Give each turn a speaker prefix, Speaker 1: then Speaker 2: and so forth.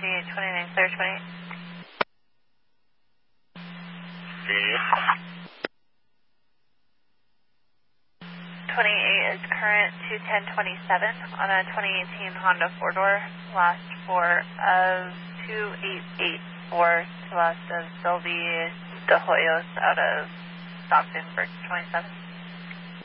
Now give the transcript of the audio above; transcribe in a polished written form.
Speaker 1: 8829, clear 28.
Speaker 2: Yeah.
Speaker 1: 28 is current 21027 on a 2018 Honda 4-door, last four of 2884 to last of Sylvie De Hoyos out of Stockton, Bridge 27.